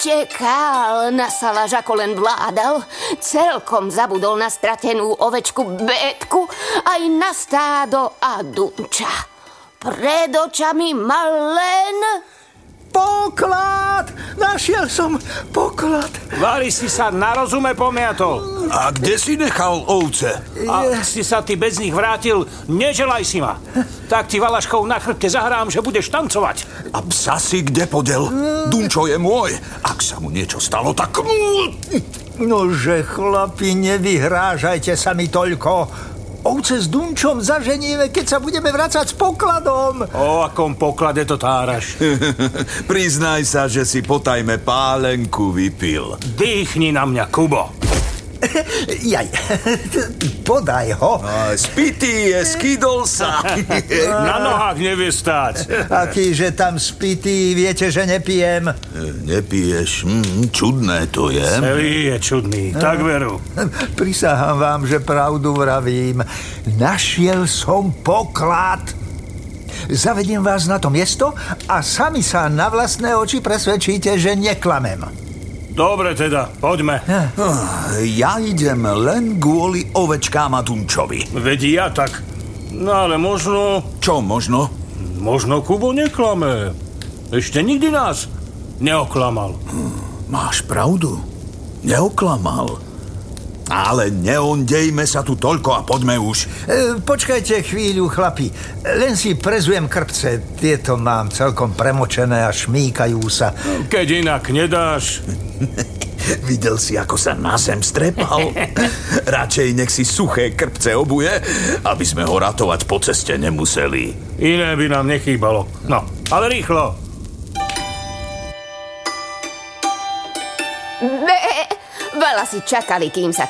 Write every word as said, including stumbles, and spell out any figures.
utekal na salaž, ako len vládal. Celkom zabudol na stratenú ovečku Bétku, aj na stádo a Dunča. Pred očami mal len... Poklad! Našiel som poklad. Vári si sa na rozume pomiatol. A kde si nechal ovce? A si sa ty bez nich vrátil, neželaj si ma. Tak ti valaškou na chrbte zahrám, že budeš tancovať. A psa si kde podel? Dunčo je môj. Ak sa mu niečo stalo, tak... Nože, chlapi, nevyhrážajte sa mi toľko. Ovce s Dunčom zaženíme, keď sa budeme vracať s pokladom. O akom poklade to táraš? Priznaj sa, že si potajme pálenku vypil. Dýchni na mňa, Kubo. Jaj, podaj ho. A spitý je, skydol sa. Na nohách nevie stáť. Akýže tam spitý, viete, že nepijem. Nepiješ? Hm, čudné to je. Celý je čudný, tak veru. Prisahám vám, že pravdu vravím. Našiel som poklad. Zavediem vás na to miesto a sami sa na vlastné oči presvedčíte, že neklamem. Dobre teda, poďme. Ja idem len kvôli ovečkám a Dunčovi. Veď ja tak. No ale možno... Čo možno? Možno Kubo neklame. Ešte nikdy nás neoklamal. Máš pravdu. Neoklamal. Ale neondejme sa tu toľko a poďme už. E, počkajte chvíľu, chlapi. Len si prezujem krpce. Tieto mám celkom premočené a šmýkajú sa. Keď inak nedáš... Videl si, ako sa na zem strepal? Radšej nech si suché krpce obuje, aby sme ho ratovať po ceste nemuseli. Iné by nám nechýbalo. No, ale rýchlo. Bé, veľa si čakali, kým sa